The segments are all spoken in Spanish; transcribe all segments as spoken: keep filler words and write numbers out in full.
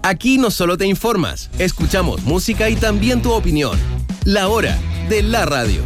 Aquí no solo te informas, escuchamos música y también tu opinión. La Hora de la Radio.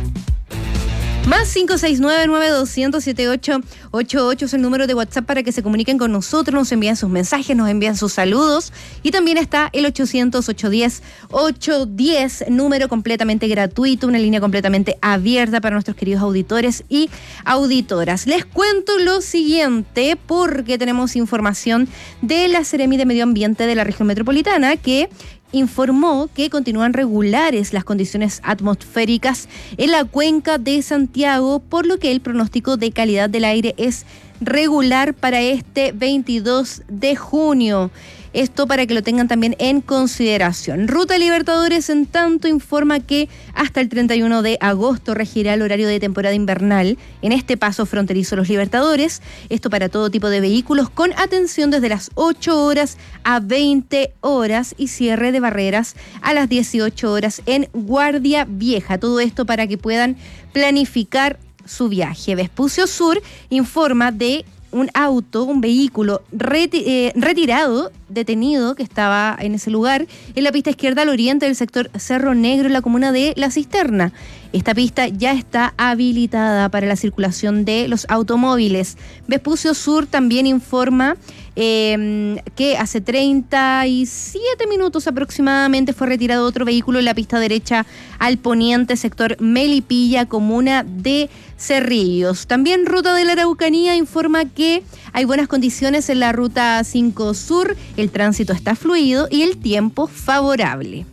Más cinco seis nueve, nueve dos cero cero, siete ocho ocho ocho es el número de WhatsApp para que se comuniquen con nosotros, nos envían sus mensajes, nos envían sus saludos. Y también está el ochocientos, ochocientos diez, ochocientos diez, número completamente gratuito, una línea completamente abierta para nuestros queridos auditores y auditoras. Les cuento lo siguiente porque tenemos información de la Seremi de Medio Ambiente de la región metropolitana que informó que continúan regulares las condiciones atmosféricas en la cuenca de Santiago, por lo que el pronóstico de calidad del aire es regular para este veintidós de junio. Esto para que lo tengan también en consideración. Ruta Libertadores, en tanto, informa que hasta el treinta y uno de agosto regirá el horario de temporada invernal en este paso fronterizo Los Libertadores. Esto para todo tipo de vehículos, con atención desde las ocho horas a veinte horas y cierre de barreras a las dieciocho horas en Guardia Vieja. Todo esto para que puedan planificar su viaje. Vespucio Sur informa de un auto, un vehículo reti- eh, retirado, detenido, que estaba en ese lugar, en la pista izquierda al oriente del sector Cerro Negro, en la comuna de La Cisterna. Esta pista ya está habilitada para la circulación de los automóviles. Vespucio Sur también informa eh, que hace treinta y siete minutos aproximadamente fue retirado otro vehículo en la pista derecha al poniente, sector Melipilla, comuna de Cerrillos. También Ruta de la Araucanía informa que hay buenas condiciones en la Ruta cinco Sur, el tránsito está fluido y el tiempo favorable.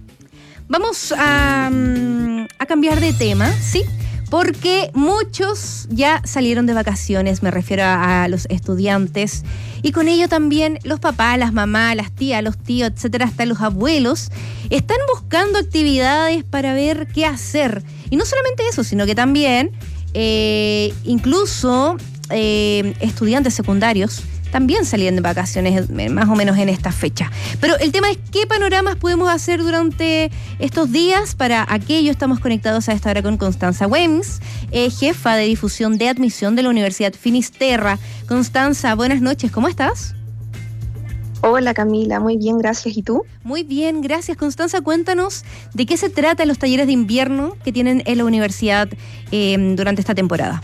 Vamos a, a cambiar de tema, ¿sí? Porque muchos ya salieron de vacaciones, me refiero a, a los estudiantes, y con ello también los papás, las mamás, las tías, los tíos, etcétera, hasta los abuelos, están buscando actividades para ver qué hacer. Y no solamente eso, sino que también eh, incluso eh, estudiantes secundarios también salían de vacaciones más o menos en esta fecha. Pero el tema es qué panoramas podemos hacer durante estos días. Para aquello estamos conectados a esta hora con Constanza Wems, eh, jefa de difusión de admisión de la Universidad Finisterra. Constanza, buenas noches, ¿cómo estás? Hola Camila, muy bien, gracias. ¿Y tú? Muy bien, gracias. Constanza, cuéntanos de qué se trata los talleres de invierno que tienen en la universidad eh, durante esta temporada.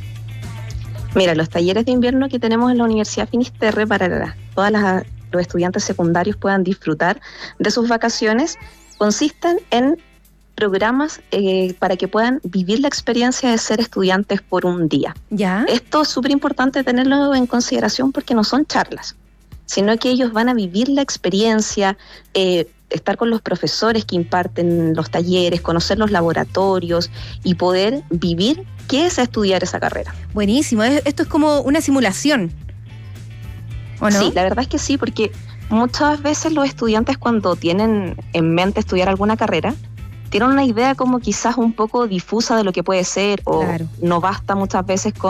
Mira, los talleres de invierno que tenemos en la Universidad Finisterre para la, todas las, los estudiantes secundarios puedan disfrutar de sus vacaciones consisten en programas eh, para que puedan vivir la experiencia de ser estudiantes por un día. ¿Ya? Esto es súper importante tenerlo en consideración porque no son charlas, sino que ellos van a vivir la experiencia, eh, estar con los profesores que imparten los talleres, conocer los laboratorios y poder vivir qué es estudiar esa carrera. Buenísimo, esto es como una simulación, ¿o no? Sí, la verdad es que sí, porque muchas veces los estudiantes cuando tienen en mente estudiar alguna carrera, tienen una idea como quizás un poco difusa de lo que puede ser, o claro, no basta muchas veces con